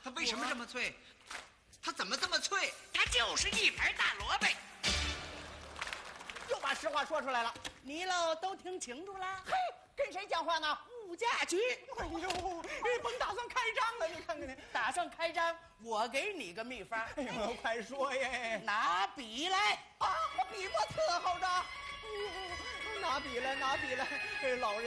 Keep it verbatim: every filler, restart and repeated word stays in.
它为什么这么脆？它怎么这么脆？ 它就是一盘大萝卜。 又把实话说出来了。 你喽都听清楚了？ 嘿，跟谁讲话呢？ 物价局。 哎呦，你甭打算开张了，你看看你。 打算开张，我给你个秘方。 哎呦，快说耶！ 拿笔来啊，笔墨伺候着。拿笔来，拿笔来，这老人。